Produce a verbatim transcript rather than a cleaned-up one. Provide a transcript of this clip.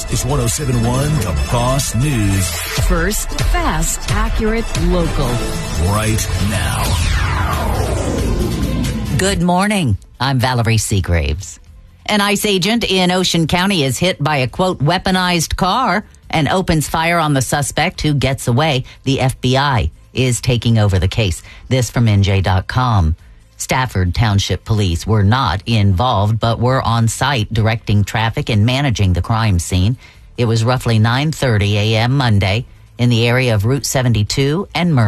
This is one oh seven point one The Boss News. First, fast, accurate, local. Right now. Good morning. I'm Valerie Seagraves. An ICE agent in Ocean County is hit by a, quote, weaponized car and opens fire on the suspect who gets away. The F B I is taking over the case. This from N J dot com. Stafford Township Police were not involved, but were on site directing traffic and managing the crime scene. It was roughly nine thirty a.m. Monday in the area of Route seventy-two and Murray.